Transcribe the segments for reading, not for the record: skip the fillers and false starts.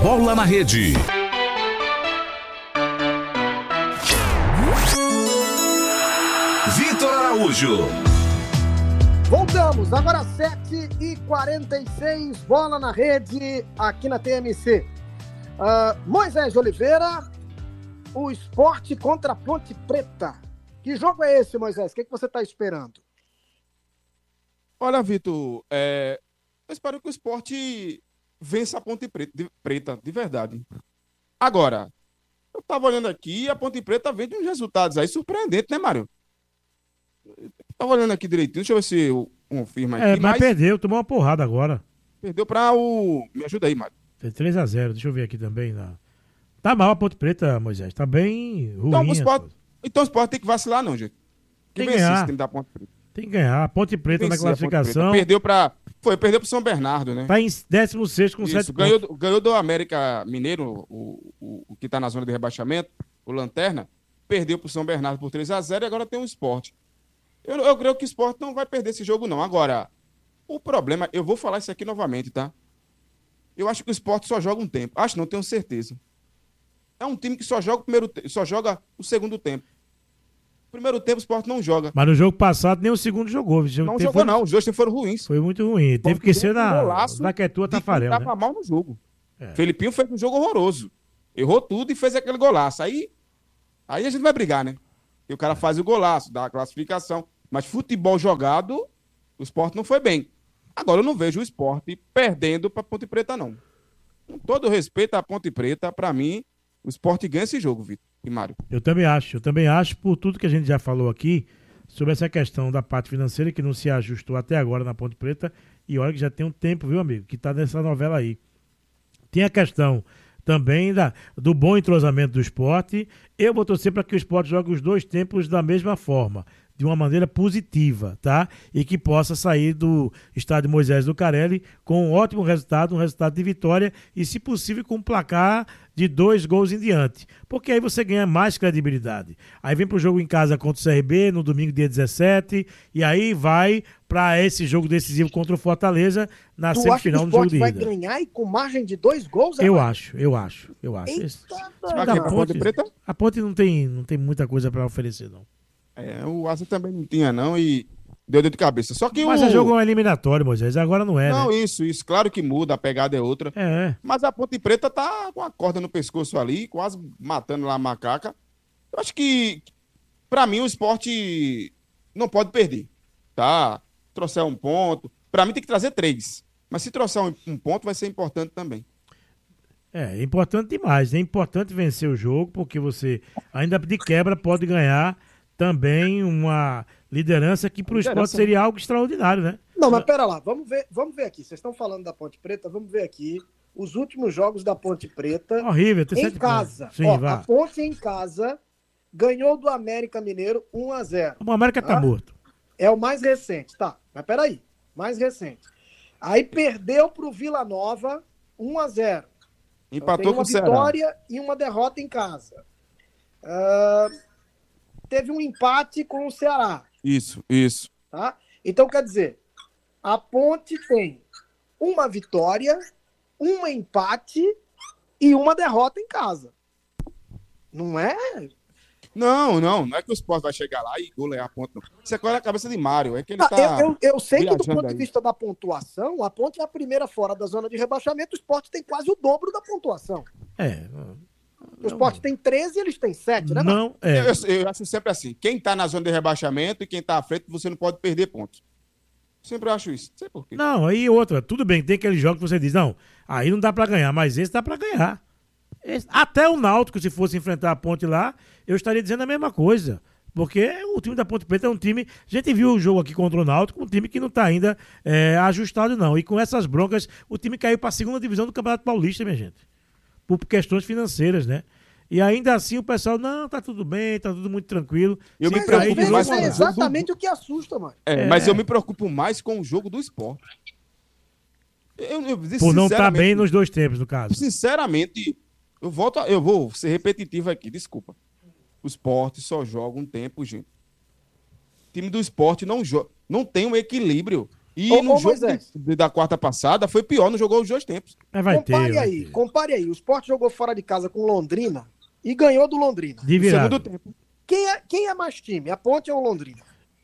Bola na Rede. Vitor Araújo. Voltamos, agora 7h46, Bola na Rede, aqui na TMC. Moisés de Oliveira, o Sport contra a Ponte Preta. Que jogo é esse, Moisés? O que você está esperando? Olha, Vitor, eu espero que o Sport vença a Ponte Preta, de verdade. Agora, eu estava olhando aqui e a Ponte Preta vem de uns resultados aí surpreendentes, né, Mário? Tava olhando aqui direitinho, deixa eu ver se eu confirmo aqui. Mas perdeu, tomou uma porrada agora. Perdeu para o... Me ajuda aí, Mário. Foi 3-0, deixa eu ver aqui também. Tá mal a Ponte Preta, Moisés, tá bem ruim. Então o Sport tem que vacilar não, gente. Tem que ganhar. Esse time da Ponte Preta. Tem que ganhar. A Ponte Preta na classificação. Perdeu para São Bernardo, né? Tá em 16º com 7 pontos. Ganhou do América Mineiro, o que tá na zona de rebaixamento, o Lanterna. Perdeu pro São Bernardo por 3-0 e agora tem um Sport. Eu creio que o Sport não vai perder esse jogo, não. Agora, o problema, eu vou falar isso aqui novamente, tá? Eu acho que o Sport só joga um tempo. Acho não, tenho certeza. É um time que só joga o segundo tempo. Primeiro tempo o Sport não joga. Mas no jogo passado nem o segundo jogou. Não jogou, não. Os dois foram ruins. Foi muito ruim. Teve que ser na Quetua Tafarel, né? Tava mal no jogo. Felipinho fez um jogo horroroso. Errou tudo e fez aquele golaço. Aí a gente vai brigar, né? E o cara faz o golaço, dá a classificação. Mas futebol jogado, o Sport não foi bem. Agora eu não vejo o Sport perdendo para Ponte Preta, não. Com todo respeito à Ponte Preta, para mim, o Sport ganha esse jogo, Vitor e Mário. Eu também acho, por tudo que a gente já falou aqui, sobre essa questão da parte financeira, que não se ajustou até agora na Ponte Preta, e olha que já tem um tempo, viu, amigo, que tá nessa novela aí. Tem a questão também do bom entrosamento do Sport. Eu vou torcer para que o Sport jogue os dois tempos da mesma forma, de uma maneira positiva, tá? E que possa sair do estádio Moisés do Carelli com um ótimo resultado, um resultado de vitória e, se possível, com um placar de 2 gols em diante. Porque aí você ganha mais credibilidade. Aí vem pro jogo em casa contra o CRB no domingo, dia 17, e aí vai para esse jogo decisivo contra o Fortaleza na semifinal no jogo de ida. Vai ganhar e com margem de 2 gols? Eu acho. A Ponte não tem muita coisa para oferecer, não. O Asa também não tinha, não, e deu dor de cabeça. Só que Mas é jogo eliminatório, Moisés, agora não é, Não, né? isso, claro que muda, a pegada é outra. Mas a Ponte Preta tá com a corda no pescoço ali, quase matando lá a macaca. Eu acho que, pra mim, o Sport não pode perder, tá? Trouxer um ponto, pra mim tem que trazer 3. Mas se trouxer um ponto, vai ser importante também. É importante demais, é importante vencer o jogo, porque você ainda de quebra pode ganhar também uma liderança que para o Sport seria algo extraordinário, né? Não, mas pera lá, vamos ver aqui. Vocês estão falando da Ponte Preta, vamos ver aqui os últimos jogos da Ponte Preta. Horrível, tem em casa. Sim, a Ponte em casa ganhou do América Mineiro 1-0. O América tá morto. É o mais recente, tá? Mas peraí, mais recente. Aí perdeu pro Vila Nova 1-0. Empatou com o Ceará. Uma vitória e uma derrota em casa. Teve um empate com o Ceará. Isso. Tá? Então, quer dizer, a Ponte tem uma vitória, um empate e uma derrota em casa. Não é? Não é que o Sport vai chegar lá e golear a Ponte, não. Isso é coisa da cabeça de Mário, é que ele tá... Eu sei que do ponto de vista da pontuação, a Ponte é a primeira fora da zona de rebaixamento, o Sport tem quase o dobro da pontuação. O Sport tem 13 e eles têm 7, né? Não, eu acho sempre assim, quem tá na zona de rebaixamento e quem tá à frente, você não pode perder pontos. Sempre acho isso, não sei por quê. Não, aí outra, tudo bem, tem aquele jogo que você diz, não, aí não dá pra ganhar, mas esse dá pra ganhar. Até o Náutico, se fosse enfrentar a Ponte lá, eu estaria dizendo a mesma coisa. Porque o time da Ponte Preta é um time... A gente viu o jogo aqui contra o Náutico, um time que não está ainda ajustado, não. E com essas broncas, o time caiu para a segunda divisão do Campeonato Paulista, minha gente. Por questões financeiras, né? E ainda assim o pessoal, não, tá tudo bem, tá tudo muito tranquilo. Mas é exatamente o que assusta, mano. Mas eu me preocupo mais com o jogo do Sport. Por não estar bem nos dois tempos, no caso. Sinceramente... Eu vou ser repetitivo aqui, desculpa. O Sport só joga um tempo, gente. O time do Sport não tem um equilíbrio. E no jogo da quarta passada foi pior, não jogou os 2 tempos. Compare aí. O Sport jogou fora de casa com Londrina e ganhou do Londrina. De virada. No segundo tempo. Quem é mais time? A Ponte ou o Londrina?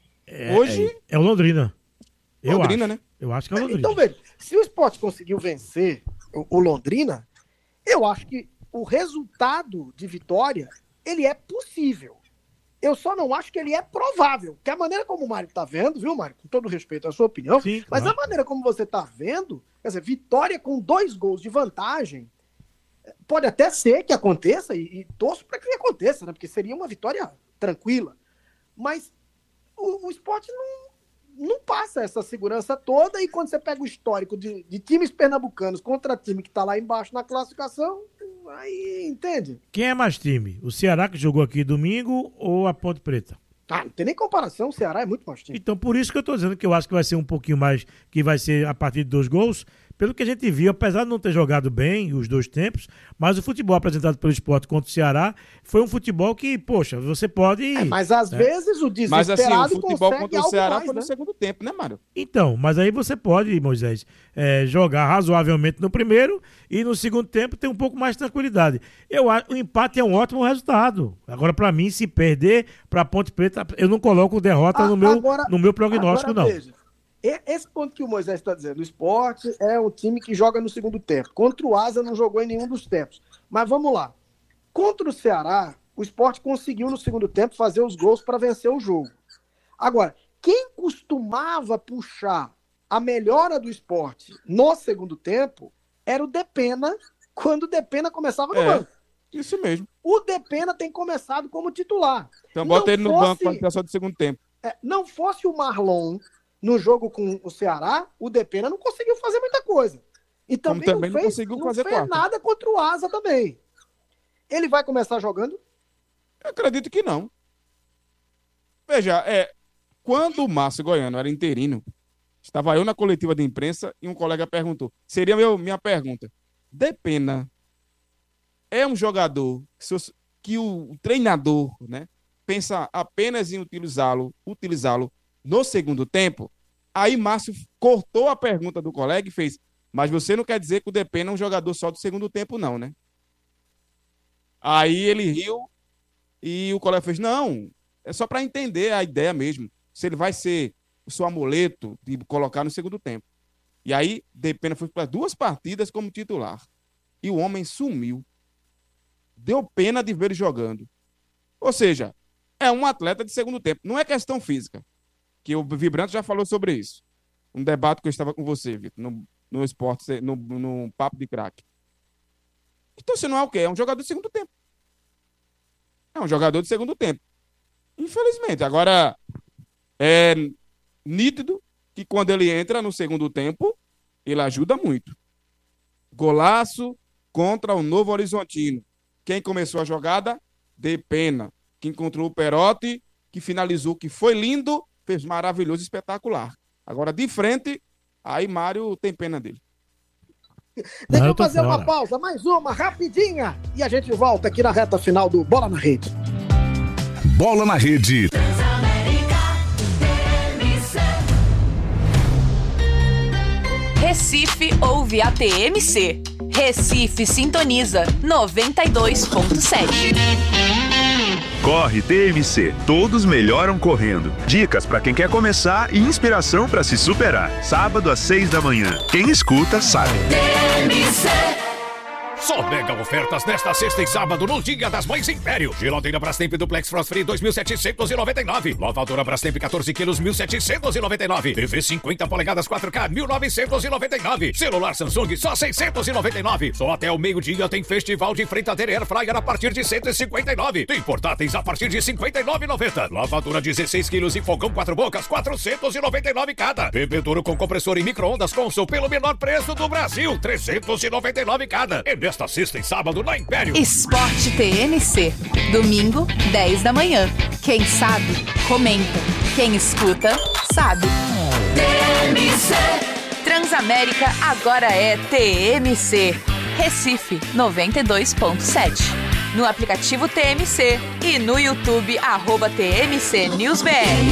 Hoje... É o Londrina. Londrina, né? Eu acho que é o Londrina. Então, veja, se o Sport conseguiu vencer o Londrina, eu acho que o resultado de vitória, ele é possível. Eu só não acho que ele é provável. Que a maneira como o Mário tá vendo, viu, Mário? Com todo respeito à sua opinião, sim, mas a maneira como você tá vendo, quer dizer, vitória com 2 gols de vantagem, pode até ser que aconteça, e torço para que aconteça, né? Porque seria uma vitória tranquila. Mas o Sport não passa essa segurança toda, e quando você pega o histórico de times pernambucanos contra time que tá lá embaixo na classificação, aí, entende? Quem é mais time? O Ceará, que jogou aqui domingo, ou a Ponte Preta? Não tem nem comparação, o Ceará é muito mais time. Então, por isso que eu tô dizendo que eu acho que vai ser um pouquinho mais, que vai ser a partir de 2 gols, pelo que a gente viu, apesar de não ter jogado bem os 2 tempos, mas o futebol apresentado pelo Sport contra o Ceará foi um futebol que, poxa, você pode... mas às vezes o desesperado mas assim, o futebol contra o Ceará mais, foi né? no segundo tempo, né, Mário? Então, mas aí você pode, Moisés, jogar razoavelmente no primeiro e no segundo tempo ter um pouco mais de tranquilidade. O empate é um ótimo resultado. Agora, para mim, se perder para a Ponte Preta, eu não coloco derrota no meu prognóstico, agora, não. Veja, esse ponto que o Moisés está dizendo, o Sport é um time que joga no segundo tempo. Contra o Asa não jogou em nenhum dos tempos. Mas vamos lá. Contra o Ceará, o Sport conseguiu no segundo tempo fazer os gols para vencer o jogo. Agora, quem costumava puxar a melhora do Sport no segundo tempo era o Depena, quando o Depena começava no banco. Isso mesmo. O Depena tem começado como titular. Então bota ele no banco para só do segundo tempo. Não fosse o Marlon no jogo com o Ceará, o Depena não conseguiu fazer muita coisa. E também não conseguiu fazer nada contra o Asa também. Ele vai começar jogando? Eu acredito que não. Veja, quando o Márcio Goiano era interino, estava eu na coletiva de imprensa e um colega perguntou, seria minha pergunta, Depena é um jogador que o treinador, né, pensa apenas em utilizá-lo no segundo tempo? Aí Márcio cortou a pergunta do colega e fez, mas você não quer dizer que o Depena é um jogador só do segundo tempo, não, né? Aí ele riu e o colega fez, não, é só para entender a ideia mesmo, se ele vai ser o seu amuleto de colocar no segundo tempo. E aí Depena foi para 2 partidas como titular. E o homem sumiu. Deu pena de ver ele jogando. Ou seja, é um atleta de segundo tempo. Não é questão física. Que o Vibrante já falou sobre isso. Um debate que eu estava com você, Vitor, no esporte, no Papo de Craque. Então, você não é o quê? É um jogador de segundo tempo. É um jogador de segundo tempo. Infelizmente. Agora, é nítido que quando ele entra no segundo tempo, ele ajuda muito. Golaço contra o Novo Horizontino. Quem começou a jogada? Depena. Que encontrou o Perotti, que finalizou, que foi lindo, fez maravilhoso, espetacular. Agora, de frente, aí Mário tem pena dele. Deixa eu fazer uma pausa, mais uma, rapidinha, e a gente volta aqui na reta final do Bola na Rede. Bola na Rede. Recife ouve a TMC. Recife sintoniza 92.7. Corre TMC, todos melhoram correndo. Dicas para quem quer começar e inspiração para se superar. Sábado às 6 da manhã. Quem escuta sabe. TMC. Só mega ofertas nesta sexta e sábado no Dia das Mães Império. Geladeira Brastemp Duplex Frost Free 2.799. Lavadora Brastemp 14 quilos 1.799. TV 50 polegadas 4K 1.999. Celular Samsung só 699. Só até o meio-dia tem festival de fritadeira Air Fryer a partir de 159. Tem portáteis a partir de 59,90. Lavadora 16 quilos e fogão 4 bocas 499 cada. Bebedouro com compressor e micro-ondas Consul pelo menor preço do Brasil 399 cada. Nesta sexta e sábado na Império. Esporte TMC. Domingo, 10 da manhã. Quem sabe, comenta. Quem escuta, sabe. TMC. Transamérica agora é TMC. Recife 92.7. No aplicativo TMC e no YouTube @TMC News BR.